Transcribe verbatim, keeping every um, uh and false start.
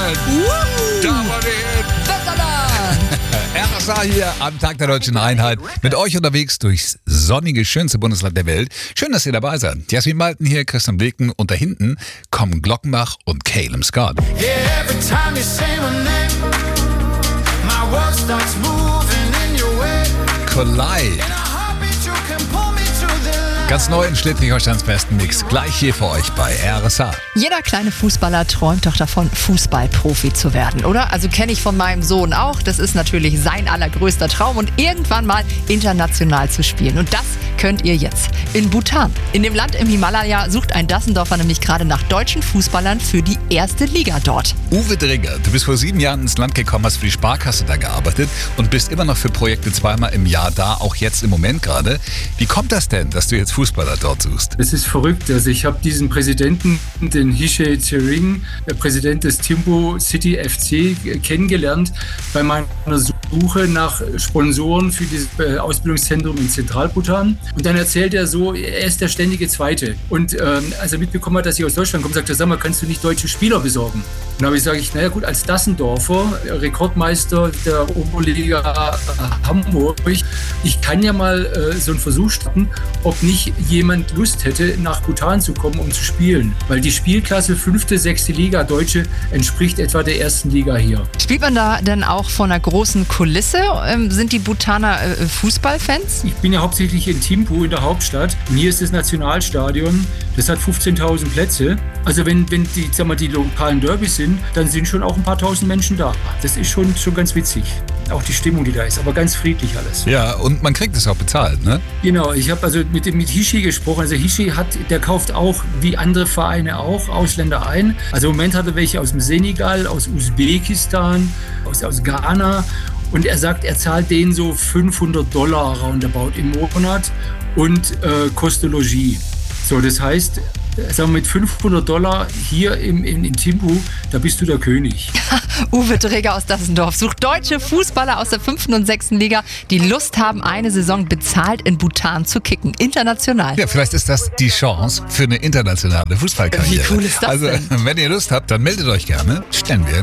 Uh, da wollen wir hin. Westerland! R S A hier am Tag der Deutschen Einheit. Mit euch unterwegs durchs sonnige, schönste Bundesland der Welt. Schön, dass ihr dabei seid. Jasmin Malten hier, Christian Bleken und da hinten kommen Glockenbach und Caleb Scott. Yeah, every time you say my name, my world starts moving in your way. Collide. In a heartbeat you can pull me to the line. Ganz neu in Schleswig-Holsteins besten Mix. Gleich hier für euch bei R S A. Jeder kleine Fußballer träumt doch davon, Fußballprofi zu werden, oder? Also kenne ich von meinem Sohn auch. Das ist natürlich sein allergrößter Traum und irgendwann mal international zu spielen. Und das könnt ihr jetzt in Bhutan. In dem Land im Himalaya sucht ein Dassendorfer nämlich gerade nach deutschen Fußballern für die erste Liga dort. Uwe Dregger, du bist vor sieben Jahren ins Land gekommen, hast für die Sparkasse da gearbeitet und bist immer noch für Projekte zweimal im Jahr da, auch jetzt im Moment gerade. Wie kommt das denn, dass du jetzt Fußballer dort suchst? Es ist verrückt. Also ich habe diesen Präsidenten, den Hishe Tsering, der Präsident des Thimphu City F C, kennengelernt bei meiner Suche nach Sponsoren für dieses Ausbildungszentrum in Zentralbhutan. Und dann erzählt er so, er ist der ständige Zweite. Und ähm, als er mitbekommen hat, dass ich aus Deutschland komme, sagt er, sag mal, kannst du nicht deutsche Spieler besorgen? Und da habe ich gesagt, ich, naja gut, als Dassendorfer, Rekordmeister der Oberliga Hamburg, ich kann ja mal äh, so einen Versuch starten, ob nicht jemand Lust hätte, nach Bhutan zu kommen, um zu spielen. Weil die Spielklasse fünfte, sechste Liga Deutsche entspricht etwa der ersten Liga hier. Spielt man da denn auch vor einer großen Kulisse? Ähm, sind die Bhutaner äh, Fußballfans? Ich bin ja hauptsächlich in Thimphu, in der Hauptstadt. Und hier ist das Nationalstadion. Das hat fünfzehntausend Plätze. Also wenn, wenn die, sag mal, die lokalen Derbys sind, dann sind schon auch ein paar tausend Menschen da. Das ist schon, schon ganz witzig. Auch die Stimmung, die da ist. Aber ganz friedlich alles. Ja, und man kriegt es auch bezahlt, ne? Genau, ich habe also mit, mit Hishe gesprochen. Also Hishe hat, der kauft auch, wie andere Vereine auch, Ausländer ein. Also im Moment hat er welche aus dem Senegal, aus Usbekistan, aus, aus Ghana. Und er sagt, er zahlt denen so fünfhundert Dollar roundabout im Monat und äh, Koste Logis. So, das heißt, sagen wir mit fünfhundert Dollar hier im, in, in Thimphu, da bist du der König. Uwe Dregger aus Dassendorf sucht deutsche Fußballer aus der fünften und sechsten Liga, die Lust haben, eine Saison bezahlt in Bhutan zu kicken. International. Ja, vielleicht ist das die Chance für eine internationale Fußballkarriere. Wie cool ist das also, denn? wenn ihr Lust habt, dann meldet euch gerne. Stellen wir